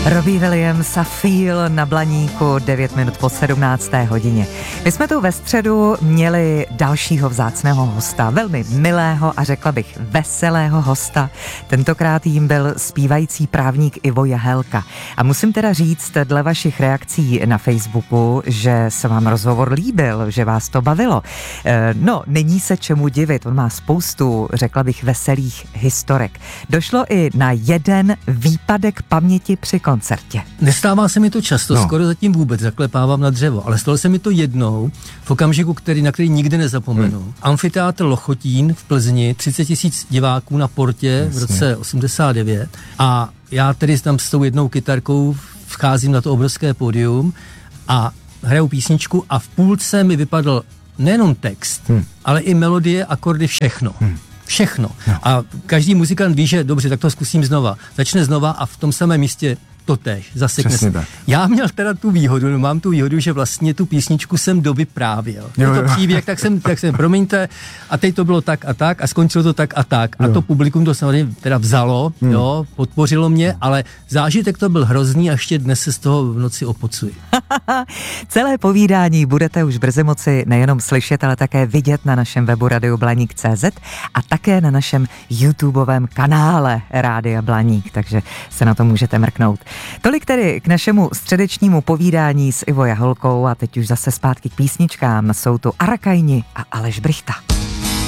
Robbie Williams a Feel na Blaníku 9 minut po 17. hodině. My jsme tu ve středu měli dalšího vzácného hosta, velmi milého a řekla bych veselého hosta. Tentokrát jím byl zpívající právník Ivo Jahelka. A musím teda říct dle vašich reakcí na Facebooku, že se vám rozhovor líbil, že vás to bavilo. No, není se čemu divit, on má spoustu, řekla bych, veselých historek. Došlo i na jeden výpadek paměti při koncertě. Nestává se mi to často, skoro zatím vůbec zaklepávám na dřevo, ale stalo se mi to jednou v okamžiku, na který nikdy nezapomenu. Amfiteátr Lochotín v Plzni, 30 000 diváků na Portě v roce 89 a já tedy tam s tou jednou kytarkou vcházím na to obrovské pódium a hraju písničku a v půlce mi vypadl nejenom text, ale i melodie, akordy, všechno. Všechno. No. A každý muzikant ví, že dobře, tak to zkusím znova. Začne znova a v tom samém místě totéž, zasekne se. Já měl teda tu výhodu, mám tu výhodu, že vlastně tu písničku jsem dovyprávěl. Je to příběh, tak jsem, promiňte, a teď to bylo tak a skončilo to tak a tak. A to publikum to samozřejmě teda vzalo, podpořilo mě, ale zážitek to byl hrozný a ještě dnes se z toho v noci opocuji. Celé povídání budete už brzy moci nejenom slyšet, ale také vidět na našem webu radioblaník.cz a také na našem YouTubeovém kanále Rádia Blaník, takže se na to můžete mrknout. Tolik tedy k našemu středečnímu povídání s Ivo Jahelkou a teď už zase zpátky k písničkám. Jsou tu Arakajni a Aleš Brychta.